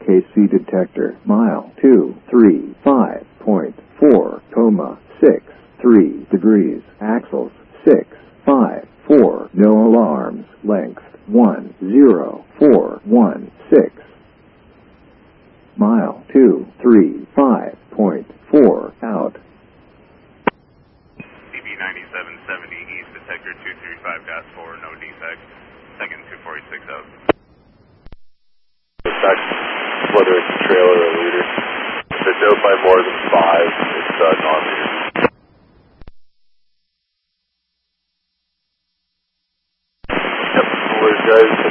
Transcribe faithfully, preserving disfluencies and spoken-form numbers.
K C detector, mile two three five point four, coma six three degrees, axles six five four, no alarms, length one zero four one six, mile two three five point four, out. C B ninety-seven seventy east, detector two three five, gas four, no defect, second two forty-six out. Back whether it's a trailer or a leader. If it's out by more than five, it's uh, non-leader. Yep, well, guys.